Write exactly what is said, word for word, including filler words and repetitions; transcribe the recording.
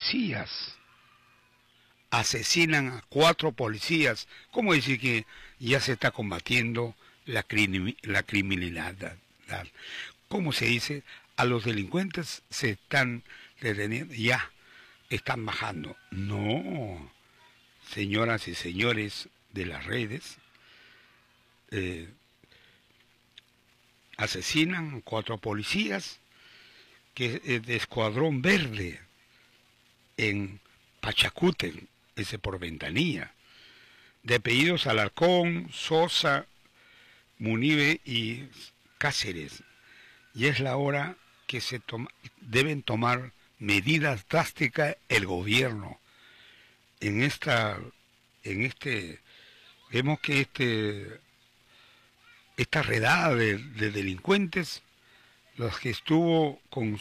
policías asesinan a cuatro policías. ¿Cómo decir que ya se está combatiendo la, crimi la criminalidad? ¿Cómo se dice? A los delincuentes se están deteniendo, ya están bajando. No, señoras y señores de las redes, eh, asesinan cuatro policías que es de Escuadrón Verde en Pachacútec, ese por Ventanilla, de apellidos Alarcón, Sosa, Munive y Cáceres. Y es la hora que se toma, deben tomar medidas drásticas el gobierno. En esta, en este, vemos que este, esta redada de, de delincuentes, los que estuvo con